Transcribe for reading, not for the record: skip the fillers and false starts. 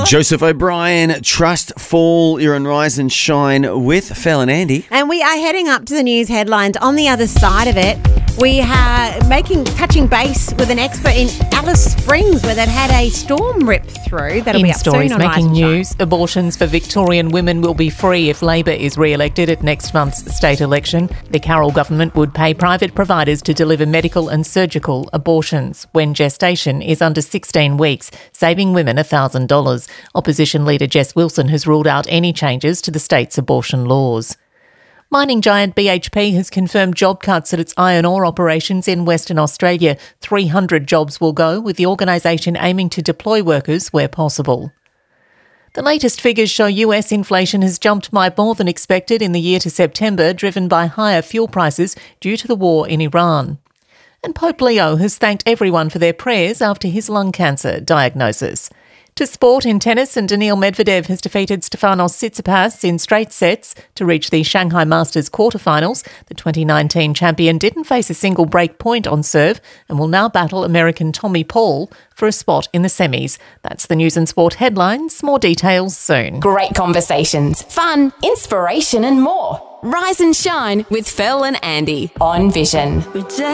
Joseph O'Brien, Trust Fall, you're on Rise and Shine with Fel and Andy. And we are heading up to the news headlines. On the other side of it, we are touching base with an expert in Alice Springs, where they've had a storm rip through. That'll be up stories soon on making Rise and news. Shine. Abortions for Victorian women will be free if Labor is re-elected at next month's state election. The Carroll government would pay private providers to deliver medical and surgical abortions when gestation is under 16 weeks, saving women $1,000. Opposition leader Jess Wilson has ruled out any changes to the state's abortion laws. Mining giant BHP has confirmed job cuts at its iron ore operations in Western Australia. 300 jobs will go, with the organisation aiming to deploy workers where possible. The latest figures show US inflation has jumped by more than expected in the year to September, driven by higher fuel prices due to the war in Iran. And Pope Leo has thanked everyone for their prayers after his lung cancer diagnosis. To sport, in tennis, and Daniil Medvedev has defeated Stefanos Tsitsipas in straight sets to reach the Shanghai Masters quarterfinals. The 2019 champion didn't face a single break point on serve and will now battle American Tommy Paul for a spot in the semis. That's the news and sport headlines. More details soon. Great conversations, fun, inspiration and more. Rise and Shine with Fel and Andy on Vision.